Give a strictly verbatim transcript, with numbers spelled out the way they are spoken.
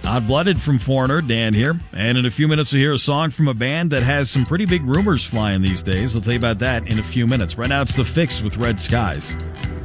Hot Blooded from Foreigner, Dan here. And in a few minutes we'll hear a song from a band that has some pretty big rumors flying these days. I'll tell you about that in a few minutes. Right now it's The Fix with Red Skies.